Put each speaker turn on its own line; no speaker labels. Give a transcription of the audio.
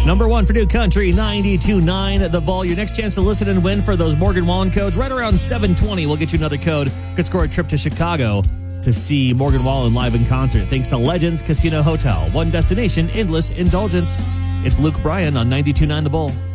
Number one for New Country, 92.9 The Vol. Your next chance to listen and win for those Morgan Wallen codes. Right around 7:20, we'll get you another code. Could score a trip to Chicago to see Morgan Wallen live in concert. Thanks to Legends Casino Hotel. One destination, endless indulgence. It's Luke Bryan on 92.9 The Bull.